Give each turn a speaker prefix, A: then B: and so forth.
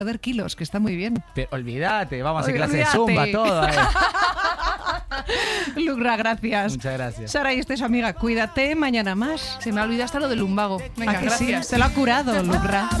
A: perder kilos, que está muy bien.
B: Pero olvídate, vamos a hacer clase de
A: Olvídate.
B: zumba, todo.
A: Lucra, gracias.
B: Muchas gracias.
A: Sara, y esta es su amiga. Cuídate, mañana más.
C: Se me ha olvidado hasta lo del lumbago. Venga,
A: ¿A que sí?
C: gracias.
A: Se lo ha curado, Lucra.